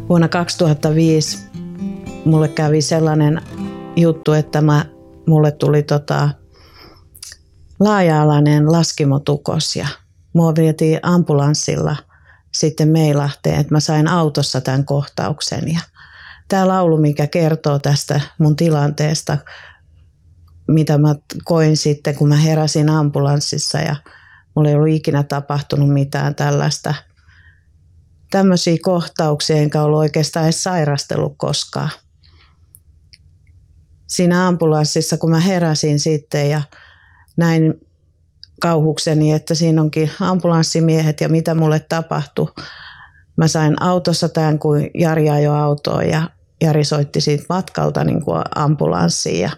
Vuonna 2005 mulle kävi sellainen juttu, että mulle tuli laaja-alainen laskimotukos ja mua vietiin ambulanssilla sitten Meilahteen, että mä sain autossa tämän kohtauksen. Ja tämä laulu, mikä kertoo tästä mun tilanteesta, mitä mä koin sitten, kun mä heräsin ambulanssissa ja mulla ei ollut ikinä tapahtunut mitään tämmöisiä kohtauksia, enkä ollut oikeastaan edes sairastellut koskaan. Siinä ambulanssissa, kun mä heräsin sitten ja näin kauhukseni, että siinä onkin ambulanssimiehet ja mitä mulle tapahtui. Mä sain autossa tämän, kun Jari ajoi autoa ja Jari soitti siitä matkalta niin kuin ambulanssiin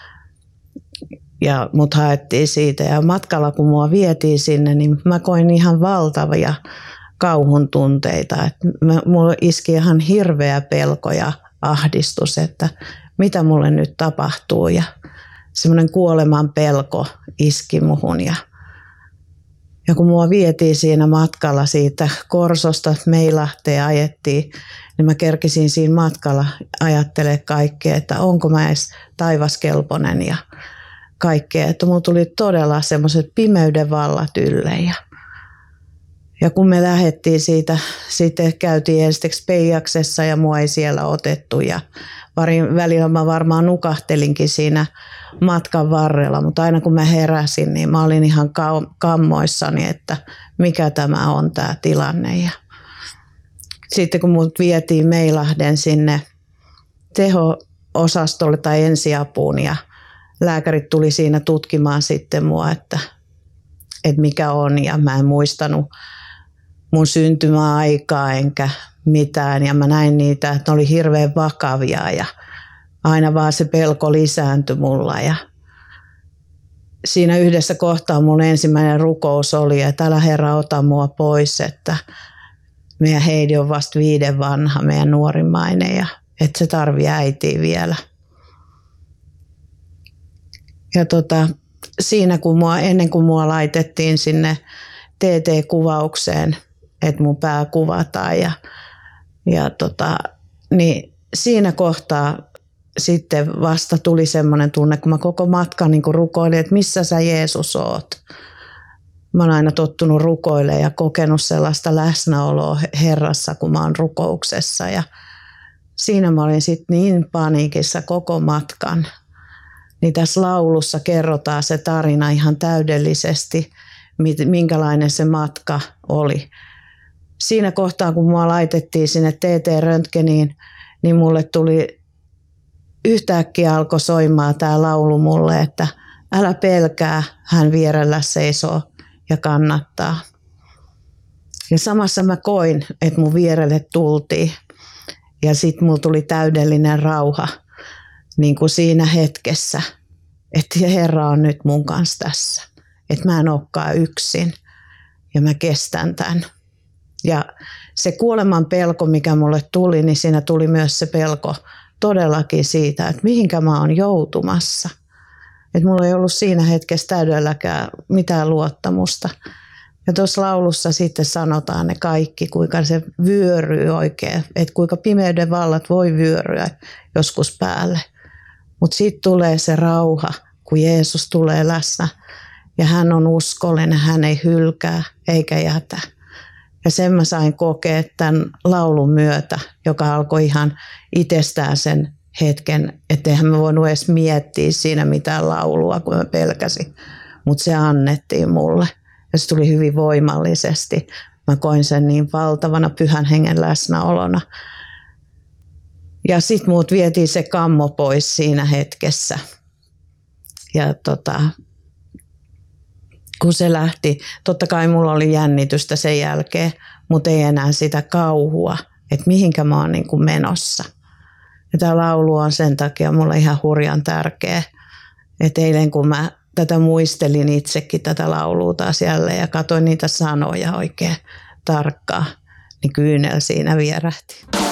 ja mut haettiin siitä. Ja matkalla, kun mua vietiin sinne, niin mä koin ihan valtavia kauhun tunteita. Mulla iski ihan hirveä pelko ja ahdistus, että mitä mulle nyt tapahtuu. Ja semmoinen kuoleman pelko iski muhun. Ja kun mua vietiin siinä matkalla siitä Korsosta Meilahteen ajettiin, niin mä kerkisin siinä matkalla ajattelemaan kaikkea, että onko mä edes taivaskelpoinen ja kaikkea. Että mulla tuli todella semmoiset pimeyden vallat ylle. Ja kun me lähdettiin siitä, sitten käytiin ensiksi Peijaksessa ja mua ei siellä otettu. Ja välillä mä varmaan nukahtelinkin siinä matkan varrella, mutta aina kun mä heräsin, niin mä olin ihan kammoissani, että mikä tämä on tämä tilanne. Ja sitten kun mut vietiin Meilahden sinne teho-osastolle tai ensiapuun ja lääkärit tuli siinä tutkimaan sitten mua, että mikä on, ja mä en muistanut mun syntymäaikaa enkä mitään, ja mä näin niitä, että ne oli hirveän vakavia ja aina vaan se pelko lisääntyi mulla. Ja siinä yhdessä kohtaa mun ensimmäinen rukous oli, että älä Herra ota mua pois, että meidän Heidi on vasta 5 vanha, meidän nuorimmainen, ja että se tarvii äitiä vielä. Ja siinä ennen kuin mua laitettiin sinne TT-kuvaukseen, että mun pää kuvataan niin siinä kohtaa sitten vasta tuli semmoinen tunne, kun mä koko matkan niin rukoilin, että missä sä Jeesus oot. Mä oon aina tottunut rukoilemaan ja kokenut sellaista läsnäoloa Herrassa, kun mä oon rukouksessa. Ja siinä mä olin sitten niin paniikissa koko matkan. Niin tässä laulussa kerrotaan se tarina ihan täydellisesti, minkälainen se matka oli. Siinä kohtaa, kun mua laitettiin sinne TT-röntgeniin, niin mulle tuli yhtäkkiä alkoi soimaan tämä laulu mulle, että älä pelkää, hän vierellä seisoo ja kannattaa. Ja samassa mä koin, että mun vierelle tultiin ja sitten mulla tuli täydellinen rauha niin kuin siinä hetkessä, että Herra on nyt mun kanssa tässä, että mä en olekaan yksin ja mä kestän tämän. Ja se kuoleman pelko, mikä mulle tuli, niin siinä tuli myös se pelko todellakin siitä, että mihinkä mä oon joutumassa. Että mulla ei ollut siinä hetkessä täydelläkään mitään luottamusta. Ja tuossa laulussa sitten sanotaan ne kaikki, kuinka se vyöryy oikein, että kuinka pimeyden vallat voi vyöryä joskus päälle. Mutta sitten tulee se rauha, kun Jeesus tulee läsnä ja hän on uskollinen, hän ei hylkää eikä jätä. Ja sen mä sain kokea tämän laulun myötä, joka alkoi ihan itsestään sen hetken, että eihän mä voinut edes miettiä siinä mitään laulua, kun mä pelkäsin. Mutta se annettiin mulle ja se tuli hyvin voimallisesti. Mä koin sen niin valtavana Pyhän Hengen läsnäolona. Ja sit muut vietiin se kammo pois siinä hetkessä. Ja kun se lähti, totta kai mulla oli jännitystä sen jälkeen, mutta ei enää sitä kauhua, että mihinkä mä oon niin kuin menossa. Ja tämä laulu on sen takia mulle ihan hurjan tärkeä. Että eilen kun mä tätä muistelin itsekin tätä laulua taas jälleen ja katsoin niitä sanoja oikein tarkkaan, niin kyynel siinä vierähti.